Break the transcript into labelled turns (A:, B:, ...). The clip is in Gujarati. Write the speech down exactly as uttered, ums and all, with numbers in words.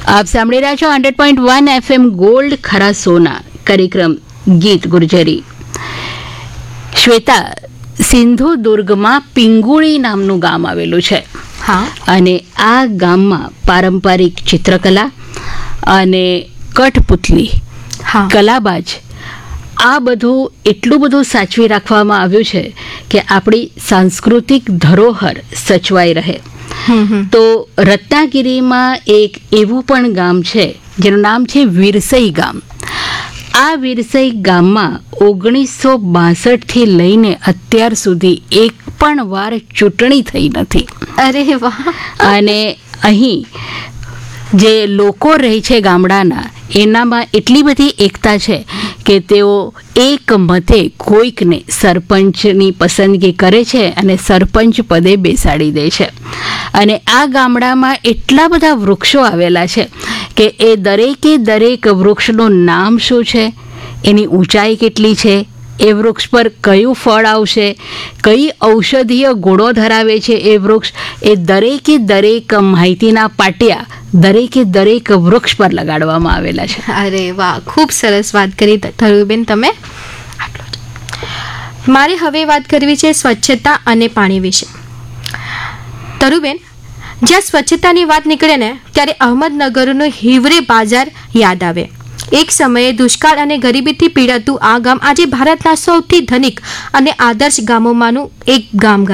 A: આપ સાંભળી રહ્યા છો hundred point one FM gold ખરા સોના કાર્યક્રમ ગીત ગુર્જરી. શ્વેતા, સિંધુ દુર્ગમાં પિંગુળી નામનું ગામ આવેલું છે.
B: હા.
A: અને આ ગામમાં પારંપરિક ચિત્રકલા અને કઠપુતલી,
B: હા,
A: કલાબાજ આ બધું એટલું બધું સાચવી રાખવામાં આવ્યું છે કે આપણી સાંસ્કૃતિક ધરોહર સચવાઈ રહે. તો રત્નાગીરીમાં એક એવું પણ ગામ છે જેનું નામ છે વીરસઈ ગામ. આ વીરસઈ ગામમાં ઓગણીસો બાસઠથી લઈને અત્યાર સુધી એક પણ વાર ચૂંટણી થઈ નથી.
B: અરે વાહ.
A: અને અહીં જે લોકો રહે છે ગામડાના, એનામાં એટલી બધી એકતા છે કે તેઓ એક મતે કોઈકને સરપંચની પસંદગી કરે છે અને સરપંચ પદે બેસાડી દે છે. અને આ ગામડામાં એટલા બધા વૃક્ષો આવેલા છે કે એ દરેકે દરેક વૃક્ષનું નામ શું છે, એની ઊંચાઈ કેટલી છે, એ વૃક્ષ પર કયું ફળ આવશે, કઈ ઔષધીય ગુણો ધરાવે છે એ વૃક્ષ, એ દરેકે દરેક માહિતીના પાટિયા દરેકે દરેક વૃક્ષ પર લગાડવામાં આવેલા છે.
B: અરે વાહ, ખૂબ સરસ વાત કરી ધરુબેન તમે. મારે હવે વાત કરવી છે સ્વચ્છતા અને પાણી વિશે. ધરુબેન, જ્યાં સ્વચ્છતાની વાત નીકળે ને ત્યારે અહમદનગરનો હિવરે બાજાર યાદ આવે. એક સમયે દુષ્કાળ અને ગરીબીથી પીડાતું આ ગામ આજે ભારતના સૌથી ધનિક અને આદર્શ ગામોમાંનું એક ગામ